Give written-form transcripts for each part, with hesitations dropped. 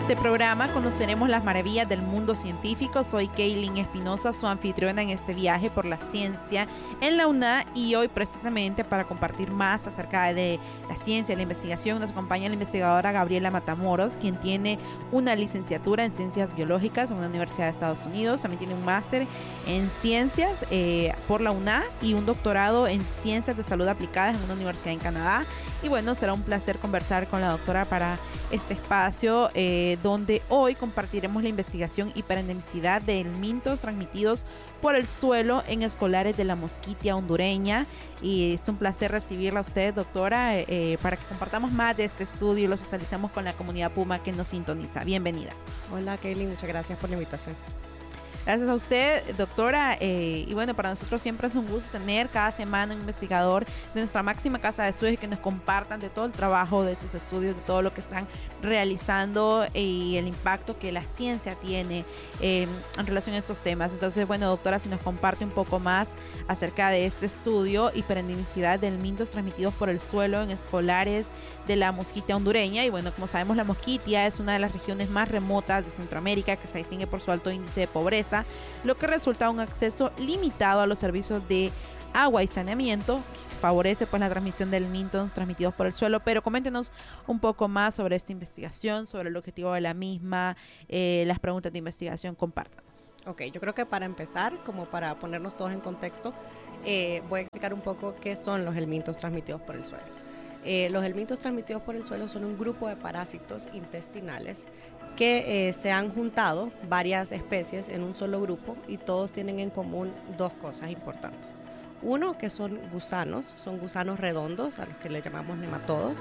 este programa conoceremos las maravillas del mundo científico. Soy Kaylin Espinosa, su anfitriona en este viaje por la ciencia en la UNA, y hoy precisamente para compartir más acerca de la ciencia y la investigación nos acompaña la investigadora Gabriela Matamoros, quien tiene una licenciatura en Ciencias Biológicas en una universidad de Estados Unidos. También tiene un máster en Ciencias por la UNA y un doctorado en Ciencias de Salud Aplicadas en una universidad en Canadá. Y bueno, será un placer conversar con la doctora para este espacio donde hoy compartiremos la investigación hiperendemicidad de helmintos transmitidos por el suelo en escolares de la Mosquitia hondureña. Y es un placer recibirla a usted, doctora, para que compartamos más de este estudio y lo socialicemos con la comunidad Puma que nos sintoniza. Bienvenida. Hola, Kaylin, muchas gracias por la invitación. Gracias a usted, doctora. Y bueno, para nosotros siempre es un gusto tener cada semana un investigador de nuestra máxima casa de estudios que nos compartan de todo el trabajo de sus estudios, de todo lo que están realizando y el impacto que la ciencia tiene en relación a estos temas. Entonces, bueno, doctora, si nos comparte un poco más acerca de este estudio, hiperendemicidad de helmintos transmitidos por el suelo en escolares de la Mosquitia hondureña. Y bueno, como sabemos, la Mosquitia es una de las regiones más remotas de Centroamérica que se distingue por su alto índice de pobreza, lo que resulta un acceso limitado a los servicios de agua y saneamiento, que favorece pues la transmisión de helmintos transmitidos por el suelo. Pero coméntenos un poco más sobre esta investigación, sobre el objetivo de la misma, las preguntas de investigación, compártanos. Ok, yo creo que para empezar, como para ponernos todos en contexto, voy a explicar un poco qué son los helmintos transmitidos por el suelo. Los helmintos transmitidos por el suelo son un grupo de parásitos intestinales que se han juntado varias especies en un solo grupo, y todos tienen en común dos cosas importantes. Uno, que son gusanos redondos, a los que le llamamos nematodos.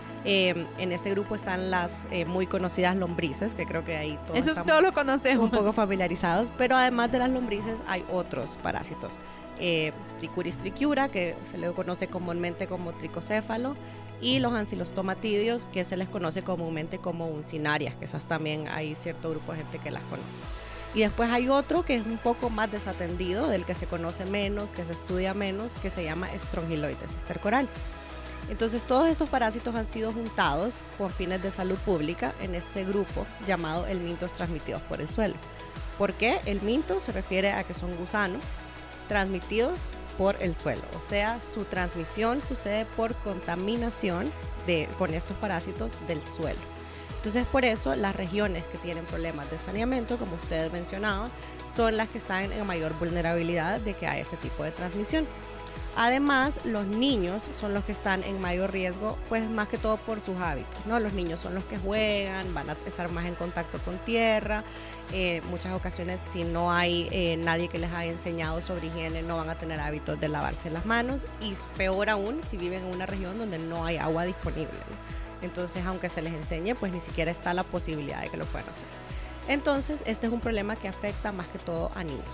En este grupo están las muy conocidas lombrices, que creo que ahí todos eso estamos todos lo conocemos, un poco familiarizados, pero además de las lombrices hay otros parásitos. Trichuris trichiura, que se le conoce comúnmente como tricocéfalo, y los ancilostomatidios, que se les conoce comúnmente como uncinarias, que esas también hay cierto grupo de gente que las conoce. Y después hay otro que es un poco más desatendido, del que se conoce menos, que se estudia menos, que se llama Strongyloides stercoralis. Entonces todos estos parásitos han sido juntados con fines de salud pública en este grupo llamado helmintos transmitidos por el suelo. ¿Por qué? Helminto se refiere a que son gusanos transmitidos por el suelo, o sea, su transmisión sucede por contaminación con estos parásitos del suelo. Entonces, por eso las regiones que tienen problemas de saneamiento, como ustedes mencionaban, son las que están en mayor vulnerabilidad de que haya ese tipo de transmisión. Además, los niños son los que están en mayor riesgo, pues más que todo por sus hábitos, ¿no? Los niños son los que juegan, van a estar más en contacto con tierra. Muchas ocasiones, si no hay nadie que les haya enseñado sobre higiene, no van a tener hábitos de lavarse las manos, y peor aún si viven en una región donde no hay agua disponible, ¿no? Entonces, aunque se les enseñe, pues ni siquiera está la posibilidad de que lo puedan hacer. Entonces, este es un problema que afecta más que todo a niños,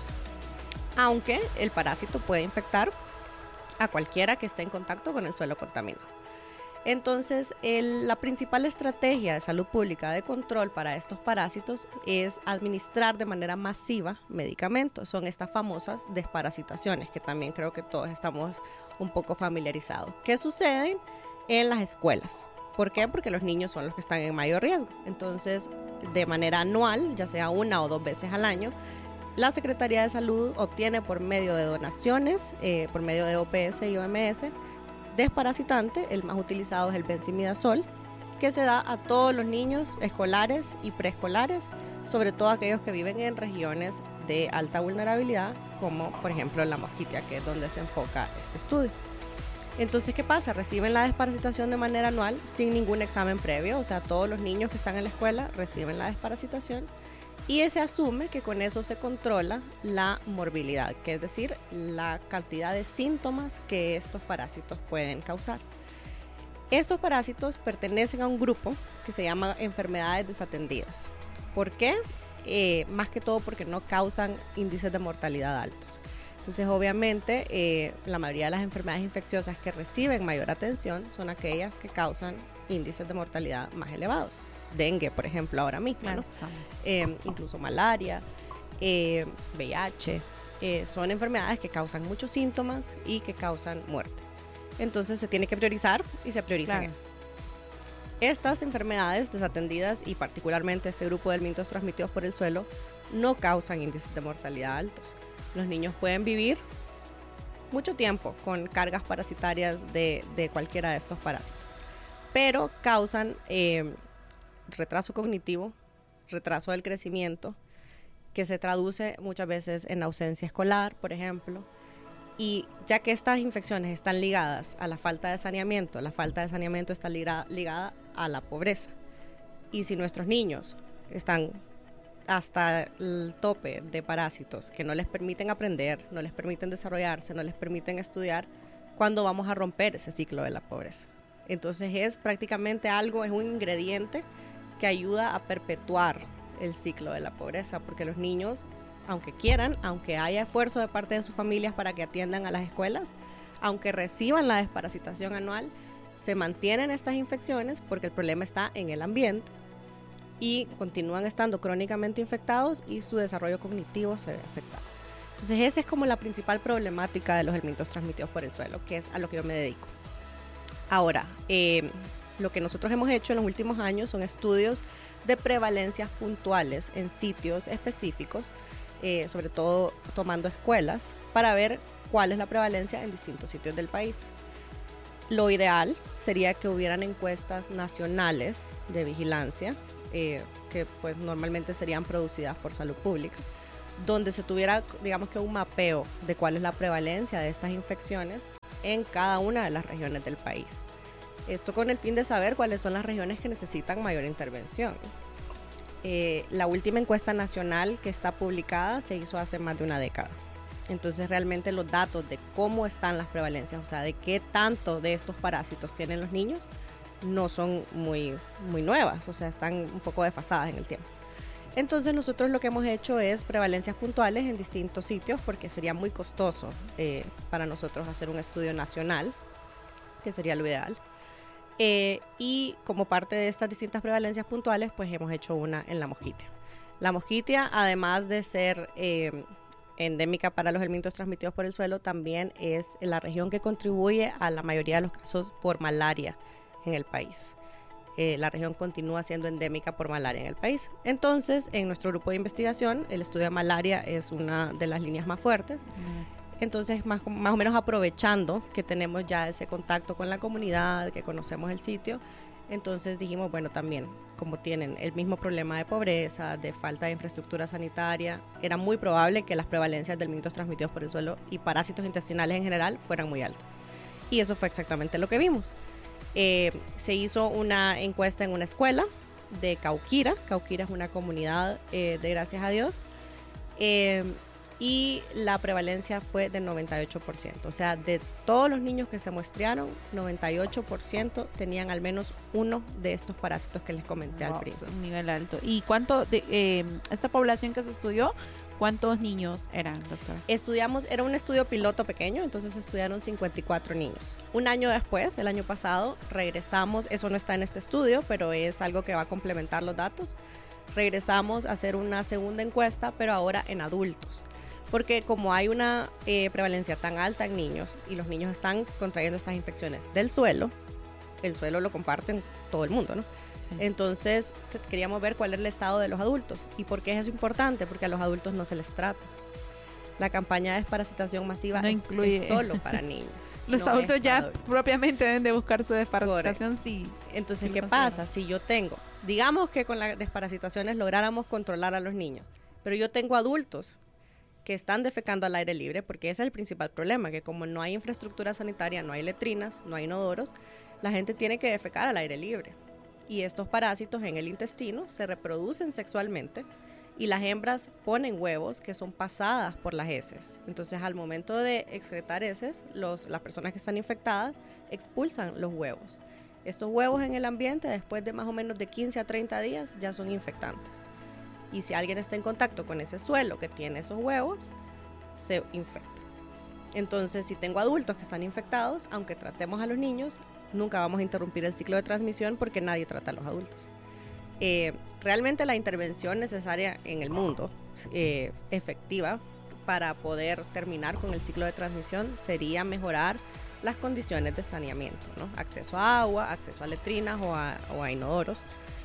aunque el parásito puede infectar a cualquiera que esté en contacto con el suelo contaminado. Entonces, la principal estrategia de salud pública de control para estos parásitos es administrar de manera masiva medicamentos. Son estas famosas desparasitaciones, que también creo que todos estamos un poco familiarizados. ¿Qué sucede en las escuelas? ¿Por qué? Porque los niños son los que están en mayor riesgo. Entonces, de manera anual, ya sea 1 o 2 veces al año, la Secretaría de Salud obtiene por medio de donaciones, por medio de OPS y OMS, desparasitante. El más utilizado es el benzimidazol, que se da a todos los niños escolares y preescolares, sobre todo aquellos que viven en regiones de alta vulnerabilidad, como por ejemplo la Mosquitia, que es donde se enfoca este estudio. Entonces, ¿qué pasa? Reciben la desparasitación de manera anual sin ningún examen previo, o sea, todos los niños que están en la escuela reciben la desparasitación, y se asume que con eso se controla la morbilidad, que es decir, la cantidad de síntomas que estos parásitos pueden causar. Estos parásitos pertenecen a un grupo que se llama enfermedades desatendidas. ¿Por qué? Más que todo porque no causan índices de mortalidad altos. Entonces, obviamente, la mayoría de las enfermedades infecciosas que reciben mayor atención son aquellas que causan índices de mortalidad más elevados. Dengue, por ejemplo, ahora mismo, claro, ¿no? Incluso malaria, VIH, son enfermedades que causan muchos síntomas y que causan muerte. Entonces se tiene que priorizar y se priorizan esas. Estas enfermedades desatendidas y particularmente este grupo de helmintos transmitidos por el suelo no causan índices de mortalidad altos. Los niños pueden vivir mucho tiempo con cargas parasitarias de cualquiera de estos parásitos, pero causan retraso cognitivo, retraso del crecimiento, que se traduce muchas veces en ausencia escolar, por ejemplo. Y ya que estas infecciones están ligadas a la falta de saneamiento, la falta de saneamiento está ligada a la pobreza. Y si nuestros niños están hasta el tope de parásitos que no les permiten aprender, no les permiten desarrollarse, no les permiten estudiar, ¿cuándo vamos a romper ese ciclo de la pobreza? Entonces es prácticamente algo, es un ingrediente que ayuda a perpetuar el ciclo de la pobreza, porque los niños, aunque quieran, aunque haya esfuerzo de parte de sus familias para que atiendan a las escuelas, aunque reciban la desparasitación anual, se mantienen estas infecciones porque el problema está en el ambiente y continúan estando crónicamente infectados y su desarrollo cognitivo se ve afectado. Entonces esa es como la principal problemática de los helmintos transmitidos por el suelo, que es a lo que yo me dedico. Ahora, lo que nosotros hemos hecho en los últimos años son estudios de prevalencias puntuales en sitios específicos, sobre todo tomando escuelas, para ver cuál es la prevalencia en distintos sitios del país. Lo ideal sería que hubieran encuestas nacionales de vigilancia, que pues normalmente serían producidas por Salud Pública, donde se tuviera, digamos que un mapeo de cuál es la prevalencia de estas infecciones en cada una de las regiones del país. Esto con el fin de saber cuáles son las regiones que necesitan mayor intervención. La última encuesta nacional que está publicada se hizo hace más de una década. Entonces realmente los datos de cómo están las prevalencias, o sea, de qué tanto de estos parásitos tienen los niños, no son muy nuevas, o sea, están un poco desfasadas en el tiempo. Entonces nosotros lo que hemos hecho es prevalencias puntuales en distintos sitios, porque sería muy costoso para nosotros hacer un estudio nacional, que sería lo ideal. Y como parte de estas distintas prevalencias puntuales, pues hemos hecho una en la mosquitia. La mosquitia, además de ser endémica para los helmintos transmitidos por el suelo, también es la región que contribuye a la mayoría de los casos por malaria en el país. La región continúa siendo endémica por malaria en el país. Entonces, en nuestro grupo de investigación, el estudio de malaria es una de las líneas más fuertes. Entonces, más o menos aprovechando que tenemos ya ese contacto con la comunidad, que conocemos el sitio, entonces dijimos, bueno, también, como tienen el mismo problema de pobreza, de falta de infraestructura sanitaria, era muy probable que las prevalencias de helmintos transmitidos por el suelo y parásitos intestinales en general fueran muy altas. Y eso fue exactamente lo que vimos. Se hizo una encuesta en una escuela de Cauquira. Cauquira es una comunidad de Gracias a Dios. Y la prevalencia fue del 98%. O sea, de todos los niños que se muestrearon, 98% tenían al menos uno de estos parásitos que les comenté al principio. Es un nivel alto. ¿Y cuánto de esta población que se estudió, cuántos niños eran, doctora? Era un estudio piloto pequeño, entonces estudiaron 54 niños. Un año después, el año pasado, regresamos, eso no está en este estudio, pero es algo que va a complementar los datos. Regresamos a hacer una segunda encuesta, pero ahora en adultos. Porque como hay una prevalencia tan alta en niños y los niños están contrayendo estas infecciones del suelo, el suelo lo comparten todo el mundo, ¿no? Sí. Entonces queríamos ver cuál es el estado de los adultos. ¿Y por qué es eso importante? Porque a los adultos no se les trata. La campaña de desparasitación masiva es solo para niños. Los adultos ya propiamente deben de buscar su desparasitación. Sí. Entonces, ¿qué pasa? Si yo tengo, digamos que con las desparasitaciones lográramos controlar a los niños, pero yo tengo adultos que están defecando al aire libre, porque ese es el principal problema, que como no hay infraestructura sanitaria, no hay letrinas, no hay inodoros, la gente tiene que defecar al aire libre. Y estos parásitos en el intestino se reproducen sexualmente y las hembras ponen huevos que son pasadas por las heces. Entonces, al momento de excretar heces, las personas que están infectadas expulsan los huevos. Estos huevos en el ambiente, después de más o menos de 15 a 30 días, ya son infectantes. Y si alguien está en contacto con ese suelo que tiene esos huevos, se infecta. Entonces, si tengo adultos que están infectados, aunque tratemos a los niños, nunca vamos a interrumpir el ciclo de transmisión porque nadie trata a los adultos. Realmente la intervención necesaria en el mundo, efectiva, para poder terminar con el ciclo de transmisión, sería mejorar las condiciones de saneamiento, ¿no? Acceso a agua, acceso a letrinas o a inodoros.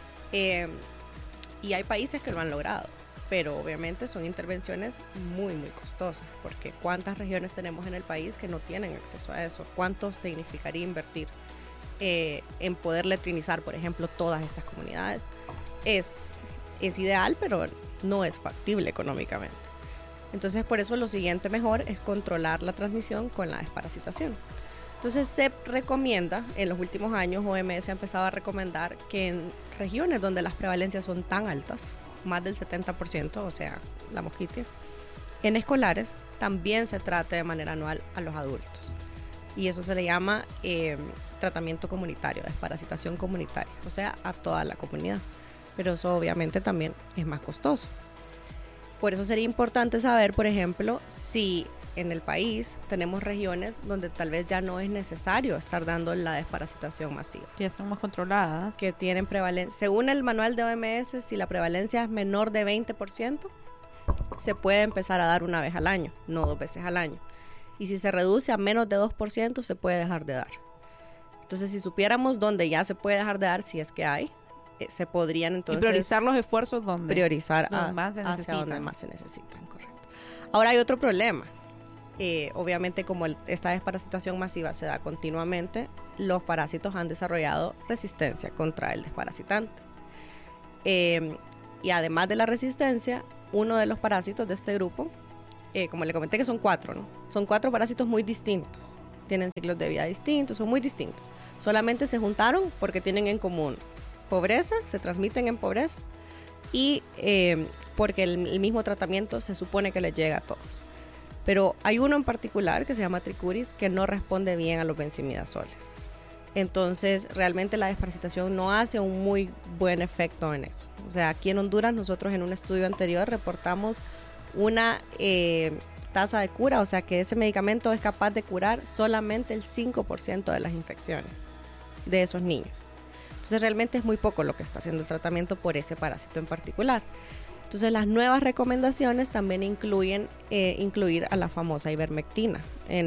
Y hay países que lo han logrado, pero obviamente son intervenciones muy, muy costosas, porque ¿cuántas regiones tenemos en el país que no tienen acceso a eso? ¿Cuánto significaría invertir en poder letrinizar, por ejemplo, todas estas comunidades? Es ideal, pero no es factible económicamente. Entonces, por eso lo siguiente mejor es controlar la transmisión con la desparasitación. Entonces, se recomienda, en los últimos años, OMS ha empezado a recomendar que en regiones donde las prevalencias son tan altas, más del 70%, o sea, la mosquitia, en escolares también se trate de manera anual a los adultos. Y eso se le llama tratamiento comunitario, desparasitación comunitaria, o sea, a toda la comunidad. Pero eso obviamente también es más costoso. Por eso sería importante saber, por ejemplo, si en el país tenemos regiones donde tal vez ya no es necesario estar dando la desparasitación masiva. Ya están más controladas. Que tienen prevalencia. Según el manual de OMS, si la prevalencia es menor de 20%, se puede empezar a dar una vez al año, no 2 veces al año. Y si se reduce a menos de 2%, se puede dejar de dar. Entonces, si supiéramos dónde ya se puede dejar de dar, si es que hay, se podrían entonces... Y priorizar los esfuerzos donde... Priorizar hacia donde más se necesitan, correcto. Ahora hay otro problema. Obviamente, como esta desparasitación masiva se da continuamente, los parásitos han desarrollado resistencia contra el desparasitante. Y además de la resistencia, uno de los parásitos de este grupo, como le comenté que son 4, ¿no? Son 4 parásitos muy distintos. Tienen ciclos de vida distintos, son muy distintos. Solamente se juntaron porque tienen en común pobreza, se transmiten en pobreza, y porque el mismo tratamiento se supone que les llega a todos. Pero hay uno en particular que se llama Trichuris que no responde bien a los benzimidazoles. Entonces, realmente la desparasitación no hace un muy buen efecto en eso. O sea, aquí en Honduras nosotros en un estudio anterior reportamos una tasa de cura, o sea que ese medicamento es capaz de curar solamente el 5% de las infecciones de esos niños. Entonces realmente es muy poco lo que está haciendo el tratamiento por ese parásito en particular. Entonces las nuevas recomendaciones también incluyen incluir a la famosa ivermectina en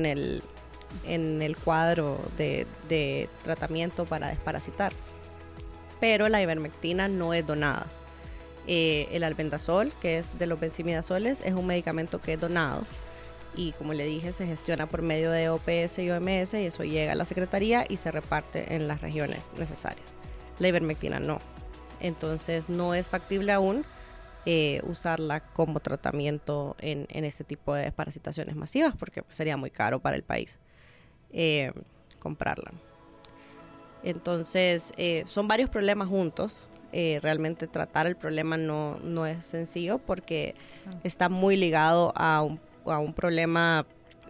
el cuadro de tratamiento para desparasitar. Pero la ivermectina no es donada. El albendazol, que es de los benzimidazoles, es un medicamento que es donado. Y como le dije, se gestiona por medio de OPS y OMS y eso llega a la Secretaría y se reparte en las regiones necesarias. La ivermectina no. Entonces no es factible aún usarla como tratamiento en este tipo de desparasitaciones masivas porque sería muy caro para el país comprarla. Entonces son varios problemas juntos. Realmente tratar el problema no es sencillo porque está muy ligado a un problema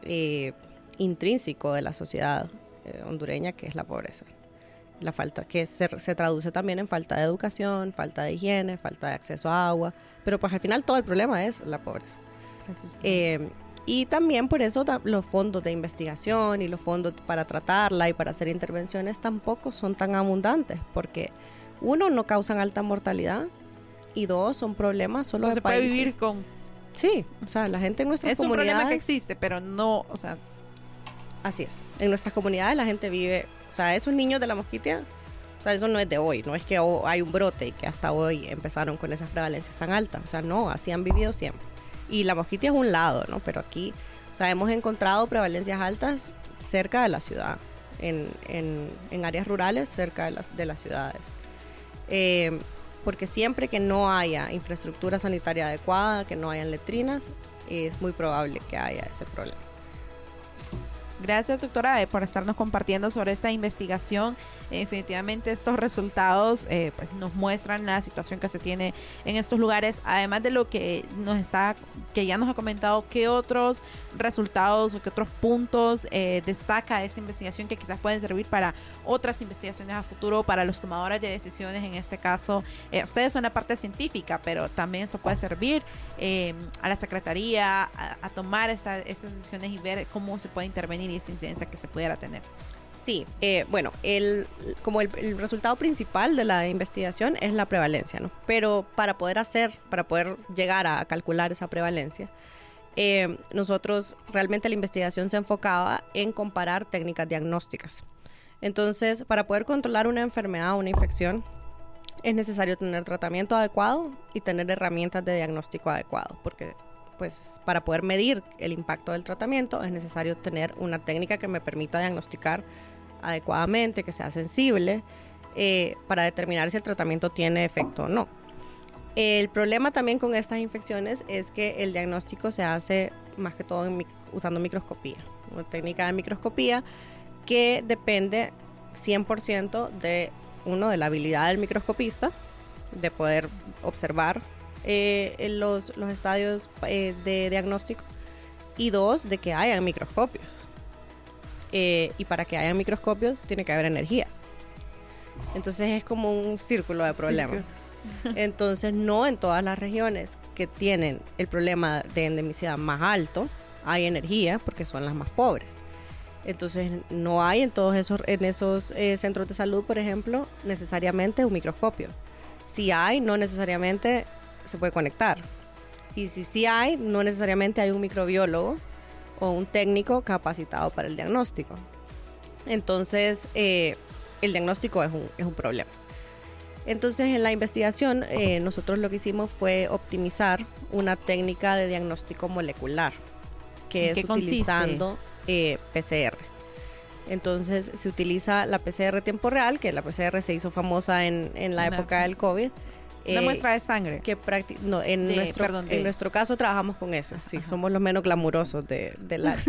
intrínseco de la sociedad hondureña, que es la pobreza. La falta, que se traduce también en falta de educación, falta de higiene, falta de acceso a agua, pero pues al final todo el problema es la pobreza. Y también por eso los fondos de investigación y los fondos para tratarla y para hacer intervenciones tampoco son tan abundantes, porque 1, no causan alta mortalidad, y 2, son problemas solo de países. Se puede vivir con... Sí, o sea, la gente en nuestras comunidades... Es un problema que existe, pero no, o sea... Así es. En nuestras comunidades la gente vive... O sea, esos niños de la mosquitia, o sea, eso no es de hoy, no es que hay un brote y que hasta hoy empezaron con esas prevalencias tan altas. O sea, no, así han vivido siempre. Y la mosquitia es un lado, ¿no? Pero aquí, o sea, hemos encontrado prevalencias altas cerca de la ciudad, en áreas rurales cerca de las ciudades. Porque siempre que no haya infraestructura sanitaria adecuada, que no hayan letrinas, es muy probable que haya ese problema. Gracias, doctora, por estarnos compartiendo sobre esta investigación. Definitivamente estos resultados pues nos muestran la situación que se tiene en estos lugares, además de lo que ya nos ha comentado. ¿Qué otros resultados o qué otros puntos destaca esta investigación que quizás pueden servir para otras investigaciones a futuro, para los tomadores de decisiones? En este caso, ustedes son la parte científica, pero también eso puede servir a la Secretaría a tomar estas decisiones y ver cómo se puede intervenir y esta incidencia que se pudiera tener. Sí, bueno, el resultado principal de la investigación es la prevalencia, ¿no? Pero para poder llegar a calcular esa prevalencia, nosotros realmente la investigación se enfocaba en comparar técnicas diagnósticas. Entonces, para poder controlar una enfermedad o una infección, es necesario tener tratamiento adecuado y tener herramientas de diagnóstico adecuado, porque pues para poder medir el impacto del tratamiento es necesario tener una técnica que me permita diagnosticar adecuadamente, que sea sensible, para determinar si el tratamiento tiene efecto o no. El problema también con estas infecciones es que el diagnóstico se hace más que todo usando microscopía, una técnica de microscopía que depende 100% de la habilidad del microscopista, de poder observar los estadios de diagnóstico, y 2, de que hayan microscopios. Y para que hayan microscopios tiene que haber energía. Entonces es como un círculo de problemas. Entonces no en todas las regiones que tienen el problema de endemicidad más alto hay energía, porque son las más pobres. Entonces no hay en todos esos centros de salud, por ejemplo, necesariamente un microscopio. Si hay, no necesariamente se puede conectar. Y si sí hay, no necesariamente hay un microbiólogo o un técnico capacitado para el diagnóstico. Entonces el diagnóstico es un problema. Entonces, en la investigación, nosotros lo que hicimos fue optimizar una técnica de diagnóstico molecular, que es utilizando PCR. Entonces, se utiliza la PCR tiempo real, que la PCR se hizo famosa en la época del COVID. Una muestra de sangre. En nuestro caso trabajamos con esa. Sí, somos los menos glamurosos del área.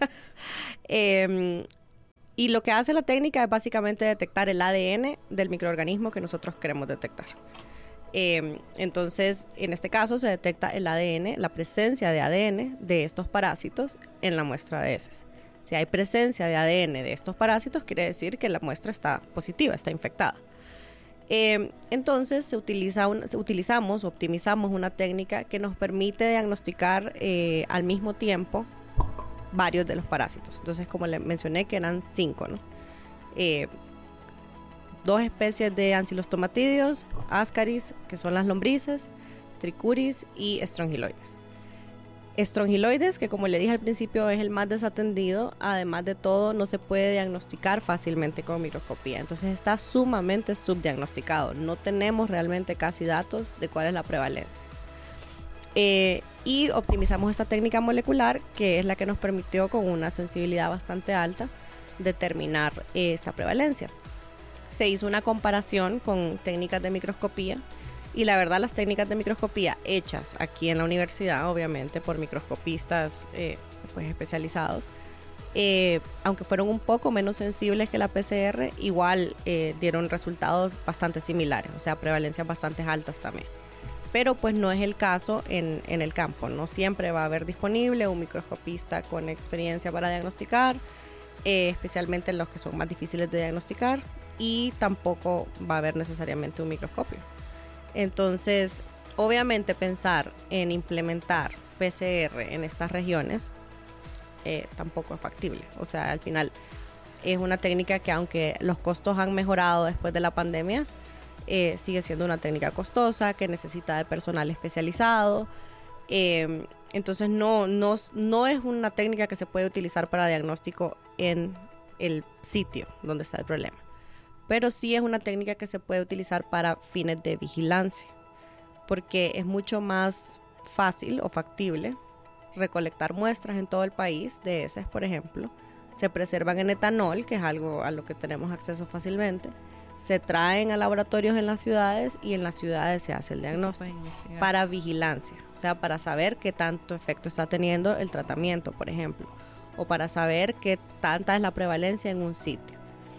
Y lo que hace la técnica es básicamente detectar el ADN del microorganismo que nosotros queremos detectar. Entonces, en este caso se detecta el ADN, la presencia de ADN de estos parásitos en la muestra de heces. Si hay presencia de ADN de estos parásitos, quiere decir que la muestra está positiva, está infectada. Entonces, optimizamos una técnica que nos permite diagnosticar al mismo tiempo varios de los parásitos. Entonces, como le mencioné, que eran 5, ¿no? 2 especies de ancylostomatidios, ascaris, que son las lombrices, trichuris y strongyloides. Strongyloides, que como le dije al principio es el más desatendido, además de todo no se puede diagnosticar fácilmente con microscopía, entonces está sumamente subdiagnosticado, no tenemos realmente casi datos de cuál es la prevalencia. Y optimizamos esta técnica molecular, que es la que nos permitió con una sensibilidad bastante alta determinar esta prevalencia. Se hizo una comparación con técnicas de microscopía, y la verdad las técnicas de microscopía hechas aquí en la universidad, obviamente por microscopistas pues especializados, aunque fueron un poco menos sensibles que la PCR, igual dieron resultados bastante similares, o sea, prevalencias bastante altas también. Pero pues no es el caso en el campo, no siempre va a haber disponible un microscopista con experiencia para diagnosticar, especialmente en los que son más difíciles de diagnosticar, y tampoco va a haber necesariamente un microscopio. Entonces, obviamente pensar en implementar PCR en estas regiones tampoco es factible. O sea, al final es una técnica que, aunque los costos han mejorado después de la pandemia, sigue siendo una técnica costosa, que necesita de personal especializado. Entonces no es una técnica que se puede utilizar para diagnóstico en el sitio donde está el problema, pero sí es una técnica que se puede utilizar para fines de vigilancia, porque es mucho más fácil o factible recolectar muestras en todo el país de heces, por ejemplo. Se preservan en etanol, que es algo a lo que tenemos acceso fácilmente. Se traen a laboratorios en las ciudades, y en las ciudades se hace el diagnóstico para vigilancia, o sea, para saber qué tanto efecto está teniendo el tratamiento, por ejemplo, o para saber qué tanta es la prevalencia en un sitio.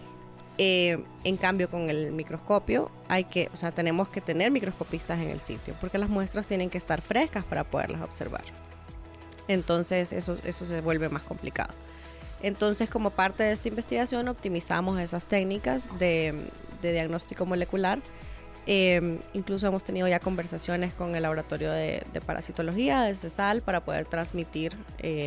En cambio, con el microscopio tenemos que tener microscopistas en el sitio, porque las muestras tienen que estar frescas para poderlas observar. Entonces eso se vuelve más complicado. Entonces, como parte de esta investigación, optimizamos esas técnicas de diagnóstico molecular. Incluso hemos tenido ya conversaciones con el laboratorio de parasitología de CESAL para poder transmitir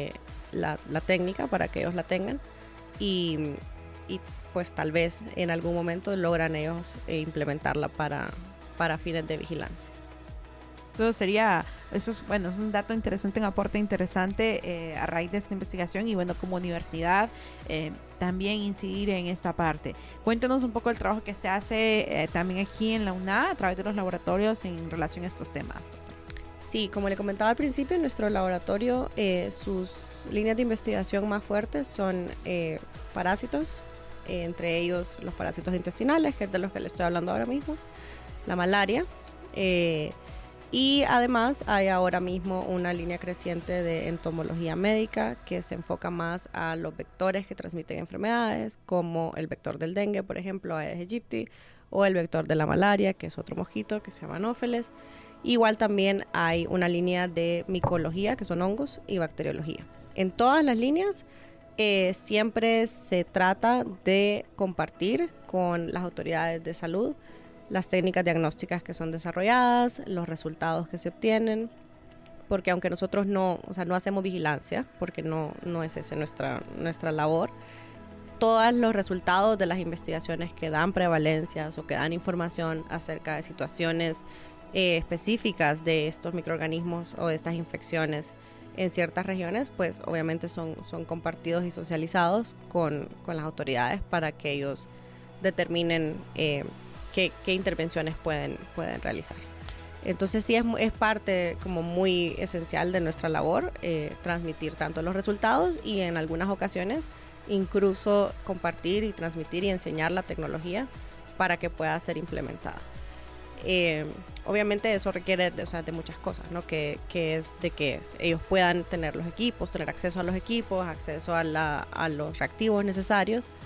la técnica para que ellos la tengan, y pues tal vez en algún momento logran ellos implementarla para fines de vigilancia. Todo sería, eso es, bueno, es un dato interesante, un aporte interesante a raíz de esta investigación y bueno, como universidad también incidir en esta parte. Cuéntanos un poco el trabajo que se hace también aquí en la UNA a través de los laboratorios en relación a estos temas. Sí, como le comentaba al principio, en nuestro laboratorio sus líneas de investigación más fuertes son parásitos, entre ellos los parásitos intestinales, que es de los que le estoy hablando ahora mismo, la malaria, y además hay ahora mismo una línea creciente de entomología médica que se enfoca más a los vectores que transmiten enfermedades, como el vector del dengue, por ejemplo, Aedes aegypti, o el vector de la malaria, que es otro mosquito que se llama Anófeles. Igual también hay una línea de micología, que son hongos, y bacteriología. En todas las líneas siempre se trata de compartir con las autoridades de salud las técnicas diagnósticas que son desarrolladas, los resultados que se obtienen, porque aunque nosotros no hacemos vigilancia, porque no es esa nuestra labor, todos los resultados de las investigaciones que dan prevalencias o que dan información acerca de situaciones específicas de estos microorganismos o de estas infecciones en ciertas regiones, pues obviamente son compartidos y socializados con las autoridades para que ellos determinen qué intervenciones pueden realizar. Entonces sí es parte como muy esencial de nuestra labor transmitir tanto los resultados y en algunas ocasiones incluso compartir y transmitir y enseñar la tecnología para que pueda ser implementada. Obviamente eso requiere de muchas cosas, ¿no? Que ellos puedan tener los equipos, tener acceso a los equipos, acceso a los reactivos necesarios